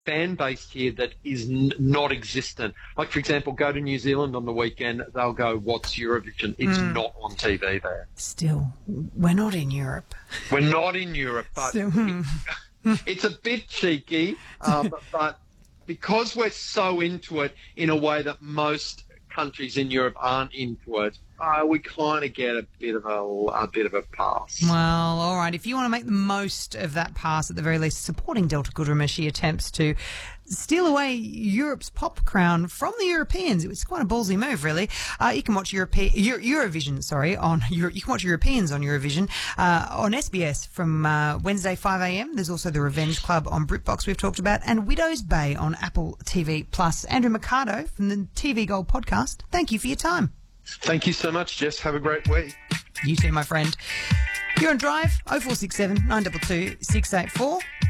fan base here that is not existent. Like, for example, go to New Zealand on the weekend, they'll go, what's Eurovision? It's not on TV there. Still, we're not in Europe. We're not in Europe, but it's a bit cheeky, but because we're so into it in a way that most countries in Europe aren't into it, we kind of get a bit of a pass. Well, all right. If you want to make the most of that pass, at the very least, supporting Delta Goodrem as she attempts to steal away Europe's pop crown from the Europeans. It was quite a ballsy move, really. You can watch Eurovision. You can watch Europeans on Eurovision on SBS from Wednesday 5 a.m. There's also the Revenge Club on BritBox we've talked about, and Widow's Bay on Apple TV Plus. Andrew Mercado from the TV Gold podcast. Thank you for your time. Thank you so much, Jess. Have a great week. You too, my friend. You're on Drive, 0467 922 684.